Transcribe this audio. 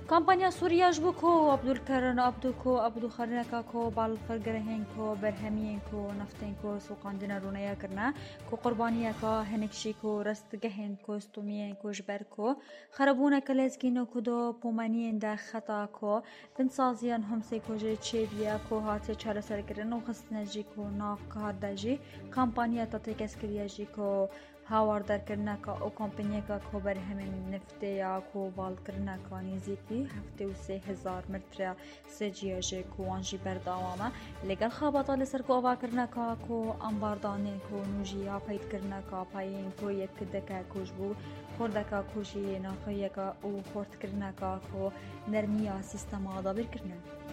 کامپانیا سووریا ji bo ku Abdulkerim Abdulxarîneka ku balfirgirehên ku berhemiyên ku neftên ku soqandina rûneya kirine ku qurbaniyeka hinek jî ku rastgehên ku stûmiyên ku ji ber ku xerebûneke lezgîn ku di pomeniyên de xeta ku binsaziyan Homsê ku jî çêbûye ku hatiye çareserkirin û xistine jî ku nav kar de jî kampanya te têkeskiriye jî ku hawardarkirineka û kompanyeka ku berhemên neftê ya ku balkirineka nêzîkî 73,000 metre sêciya jê ku wan jî berdewam e lêgel xebata li ser ku avakirineka ku ambardanên ku nûjiya peydkirineka payên ku yekdeke ku ji bo xwardeka ku jî navxeyeka û xwartkirineka ku nermiya sîstema dabîrkirine.